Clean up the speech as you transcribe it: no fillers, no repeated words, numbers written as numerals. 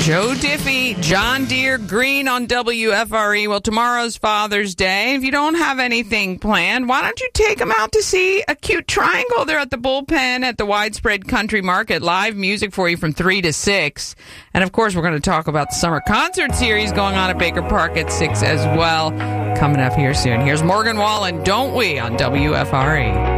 Joe Diffie, John Deere Green on WFRE. Well, tomorrow's Father's Day. If you don't have anything planned, why don't you take them out to see a cute triangle? They're at the Bullpen at the Widespread Country Market. Live music for you from 3 to 6. And, of course, we're going to talk about the summer concert series going on at Baker Park at 6 as well. Coming up here soon. Here's Morgan Wallen, Don't We, on WFRE.